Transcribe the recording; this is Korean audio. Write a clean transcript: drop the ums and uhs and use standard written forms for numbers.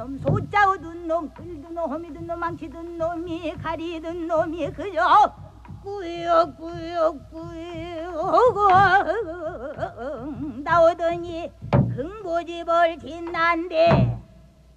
놈, 소자 얻은 놈, 끌든 놈, 호미든 놈, 망치든 놈이, 가리든 놈이 그저 꾸역꾸역꾸역 나오더니 흥보집을 짓난데